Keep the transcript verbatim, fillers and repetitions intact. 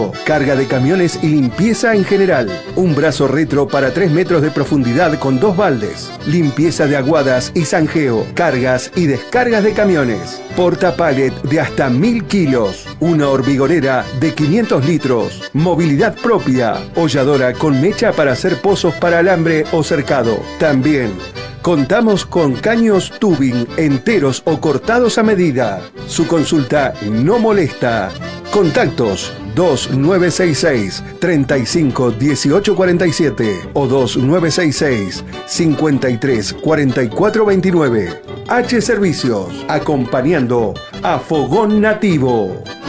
Carga de camiones y limpieza en general. Un brazo retro para tres metros de profundidad con dos baldes. Limpieza de aguadas y zanjeo. Cargas y descargas de camiones. Porta pallet de hasta mil kilos. Una hormigonera de quinientos litros. Movilidad propia. Holladora con mecha para hacer pozos para alambre o cercado. También contamos con caños tubing enteros o cortados a medida. Su consulta no molesta. Contactos dos nueve seis seis, treinta y cinco, dieciocho cuarenta y siete o dos nueve seis seis, cincuenta y tres, cuarenta y cuatro veintinueve. H Servicios, acompañando a Fogón Nativo.